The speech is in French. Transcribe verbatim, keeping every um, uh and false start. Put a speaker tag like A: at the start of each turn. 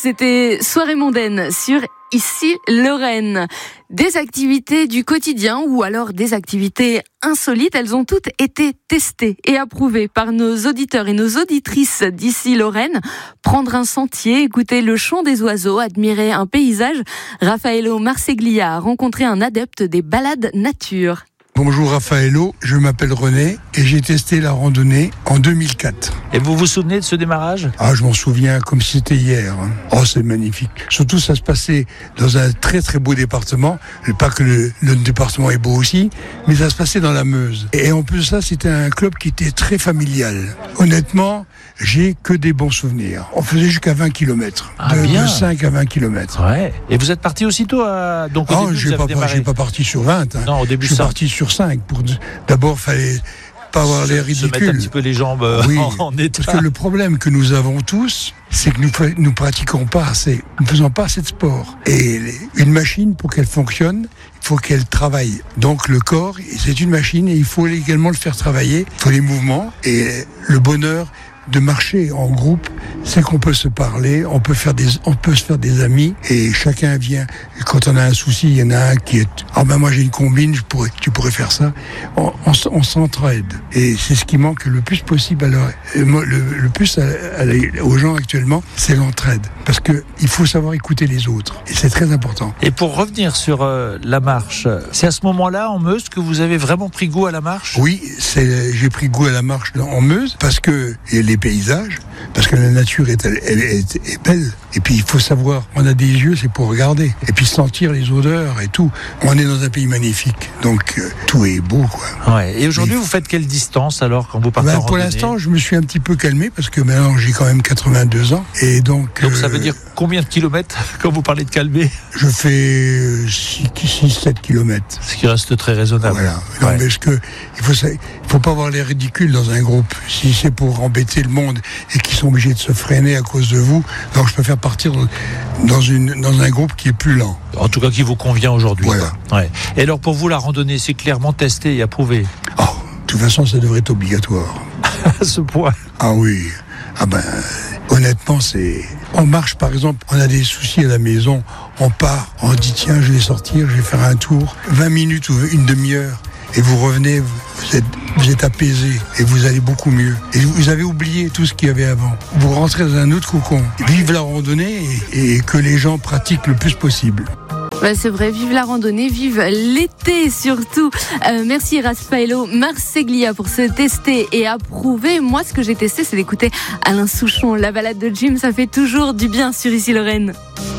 A: c'était Soirée mondaine sur Ici Lorraine. Des activités du quotidien ou alors des activités insolites, elles ont toutes été testées et approuvées par nos auditeurs et nos auditrices d'Ici Lorraine. Prendre un sentier, écouter le chant des oiseaux, admirer un paysage. Raffaello Marseglia a rencontré un adepte des balades nature.
B: Bonjour Raffaello, je m'appelle René et j'ai testé la randonnée en deux mille quatre.
C: Et vous vous souvenez de ce démarrage ?
B: Ah, je m'en souviens comme si c'était hier. Oh, c'est magnifique. Surtout, ça se passait dans un très très beau département. Pas que le, le département est beau aussi, mais ça se passait dans la Meuse. Et en plus de ça, c'était un club qui était très familial. Honnêtement, j'ai que des bons souvenirs. On faisait jusqu'à vingt kilomètres.
C: Ah,
B: de,
C: bien.
B: de cinq à vingt kilomètres.
C: Ouais. Et vous êtes parti aussitôt à... Donc au
B: Oh,
C: début,
B: je
C: vous
B: n'ai
C: avez
B: pas,
C: démarré.
B: j'ai pas parti sur vingt. Hein.
C: Non, au début,
B: je suis
C: ça.
B: parti sur cinq. Pour... D'abord, fallait pas avoir l'air
C: Se mettre
B: ridicule.
C: un petit peu les jambes
B: Oui,
C: en, en état.
B: parce que le problème que nous avons tous, c'est que nous nous pratiquons pas assez, nous ne faisons pas assez de sport. Et une machine, pour qu'elle fonctionne, il faut qu'elle travaille. Donc le corps, c'est une machine et il faut également le faire travailler. Il faut les mouvements et le bonheur de marcher en groupe, c'est qu'on peut se parler, on peut faire des, on peut se faire des amis et chacun vient. Quand on a un souci, il y en a un qui est, ah ben moi j'ai une combine, je pourrais, tu pourrais faire ça. On, on, on s'entraide et c'est ce qui manque le plus possible. Alors le, le plus à, à, aux gens actuellement, c'est l'entraide parce que il faut savoir écouter les autres et c'est très important.
C: Et pour revenir sur euh, la marche, c'est à ce moment-là en Meuse que vous avez vraiment pris goût à la marche ?
B: Oui, c'est, j'ai pris goût à la marche en Meuse parce que et les paysages, parce que la nature est, elle, elle, est, est belle. Et puis il faut savoir, on a des yeux, c'est pour regarder. Et puis sentir les odeurs et tout. On est dans un pays magnifique, donc euh, tout est beau, quoi.
C: Ouais. Et aujourd'hui, Mais... vous faites quelle distance alors quand vous partez
B: ben,
C: en
B: pour
C: randonnée ?
B: l'instant, je me suis un petit peu calmé parce que maintenant j'ai quand même quatre-vingt-deux ans. Et donc,
C: donc
B: euh,
C: ça veut dire combien de kilomètres quand vous parlez de calmer ?
B: Je fais six sept kilomètres.
C: Ce qui reste très raisonnable.
B: Voilà. Non,
C: ouais.
B: parce que il faut, il faut pas avoir l'air ridicule dans un groupe. Si c'est pour embêter le monde et qu'ils sont obligés de se freiner à cause de vous, donc je préfère partir dans, une, dans un groupe qui est plus lent.
C: En tout cas, qui vous convient aujourd'hui.
B: Voilà.
C: Ouais. Et alors, pour vous, la randonnée, c'est clairement testé et approuvé ?
B: Oh, de toute façon, ça devrait être obligatoire.
C: À ce point ?
B: Ah oui. Ah ben, honnêtement, c'est... On marche, par exemple, on a des soucis à la maison, on part, on dit, tiens, je vais sortir, je vais faire un tour, vingt minutes ou une demi-heure, et vous revenez, vous êtes, vous êtes apaisé, et vous allez beaucoup mieux. Et vous avez oublié tout ce qu'il y avait avant. Vous rentrez dans un autre cocon. Vive la randonnée et, et que les gens pratiquent le plus possible.
A: Ouais, c'est vrai, vive la randonnée, vive l'été surtout. Euh, merci Raffaello Marseglia pour se tester et approuver. Moi, ce que j'ai testé, c'est d'écouter Alain Souchon. La balade de Jim, ça fait toujours du bien sur Ici Lorraine.